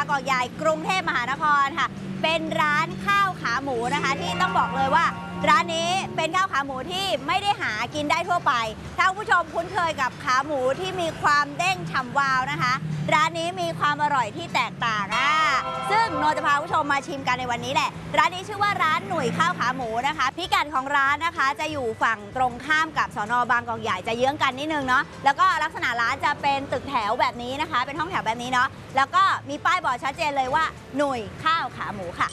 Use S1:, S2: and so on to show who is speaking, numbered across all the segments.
S1: กอกใหญ่กรุงเทพมหานครค่ะเป็นร้านข้าวขาหมูนะคะที่ต้องบอกเลยว่าร้านนี้เป็นข้าวขาหมูที่ไม่ได้หากินได้ทั่วไปถ้าผู้ชมคุ้นเคยกับขาหมูที่มีความเด้งฉ่ำวาวนะคะร้านนี้มีความอร่อยที่แตกต่างซึ่งโนจะพาผู้ชมมาชิมกันในวันนี้แหละร้านนี้ชื่อว่าร้านหนุ่ยข้าวขาหมูนะคะพิกัดของร้านนะคะจะอยู่ฝั่งตรงข้ามกับสน.บางกอกใหญ่จะเยื้องกันนิดนึงเนาะแล้วก็ลักษณะร้านจะเป็นตึกแถวแบบนี้นะคะเป็นห้องแถวแบบนี้เนาะแล้วก็มีป้ายบอกชัดเจนเลยว่าหนุ่ยข้าวขาหมูค่ะ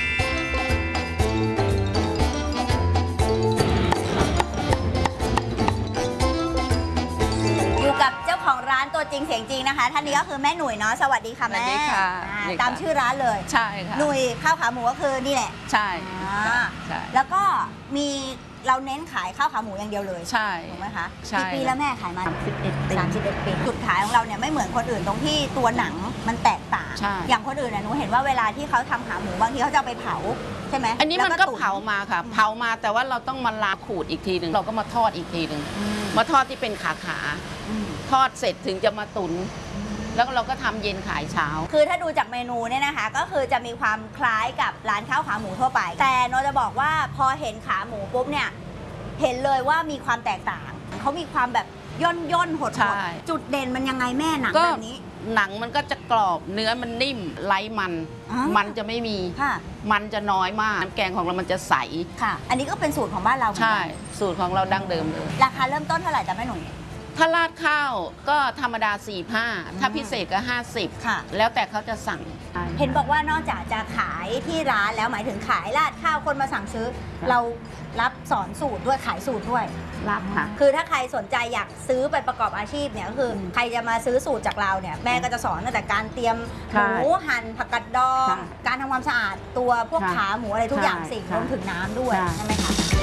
S1: อยู่กับเจ้าของร้านตัวจริงเสียงจริงนะคะท่านนี้ก็คือแม่หนุ่ยเนาะสวัสดีค่ะแม่ตามชื่อร้านเลย
S2: ใช่ค่ะ
S1: หนุ่ยข้าวขาหมูก็คือนี่แหละ
S2: ใช่
S1: แล้วก็มีเราเน้นขายข้าวขาหมูอย่างเดียวเลย
S2: ใช่
S1: ถูกไหมคะ
S2: ใช่
S1: กี่ปีแล้วแม่ขายมา31 ปีจุดขายของเราเนี่ยไม่เหมือนคนอื่นตรงที่ตัวหนังมันแตกต่างอย่างคนอื่นหนูเห็นว่าเวลาที่เขาทำขาหมูบางทีเขาจะไปเผาใช่ไหม
S2: อันนี้มันก็เผามาค่ะเผามาแต่ว่าเราต้องมาลาขูดอีกทีหนึ่งเราก็มาทอดอีกทีหนึ่งมาทอดที่เป็นขาทอดเสร็จถึงจะมาตุ๋นแล้วเราก็ทำเย็นขายเช้า
S1: คือถ้าดูจากเมนูเนี่ยนะคะก็คือจะมีความคล้ายกับร้านข้าวขาหมูทั่วไปแต่โนจะบอกว่าพอเห็นขาหมูปุ๊บเนี่ยเห็นเลยว่ามีความแตกต่างเขามีความแบบย่นหดจุดเด่นมันยังไงแม่หนังแบบนี้
S2: หนังมันก็จะกรอบเนื้อมันนิ่มไร้มันจะไม่มีมันจะน้อยมากน้ำแกงของเรามันจะใส
S1: ค่ะอันนี้ก็เป็นสูตรของบ้านเรา
S2: ใช่สูตรของเราดั้งเดิมเลย
S1: ราคาเริ่มต้นเท่าไหร่จ๊ะแม่หนุ่ย
S2: ถ้าราดข้าวก็ธรรมดา45ถ้าพิเศษก็50
S1: ค่ะ
S2: แล้วแต่เขาจะสั่ง
S1: เห็นบอกว่านอกจากจะขายที่ร้านแล้วหมายถึงขายราดข้าวคนมาสั่งซื้อเรารับสอนสูตรด้วยขายสูตรด้วย
S2: รับค่ะ
S1: คือถ้าใครสนใจอยากซื้อไปประกอบอาชีพเนี่ยก็คือใครจะมาซื้อสูตรจากเราเนี่ยแม่ก็จะสอนตั้งแต่การเตรียมหมูหั่นผักกาดดองการทำความสะอาดตัวพวกขาหมูอะไรทุกอย่างสิ่งรวมถึงน้ำด้วยใช่ไหมคะ